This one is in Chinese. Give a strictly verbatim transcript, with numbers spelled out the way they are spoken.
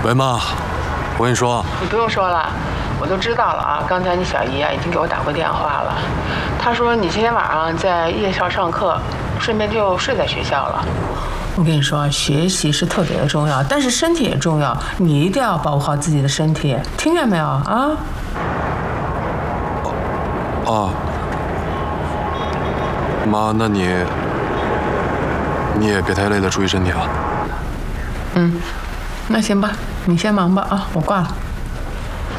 喂，妈，我跟你说， 你不用说了，我都知道了啊。刚才你小姨啊已经给我打过电话了，她说你今天晚上在夜校上课，顺便就睡在学校了。我跟你说，学习是特别的重要，但是身体也重要，你一定要保护好自己的身体，听见没有啊？ 哦，妈，那你你也别太累了，注意身体啊。 嗯，那行吧，你先忙吧啊，我挂了。